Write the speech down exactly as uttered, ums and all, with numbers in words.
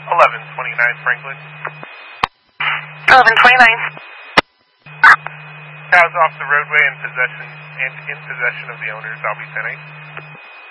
eleven twenty-nine Franklin. eleven twenty-nine. Cow's off the roadway in possession and in possession of the owners. I'll be ten eight.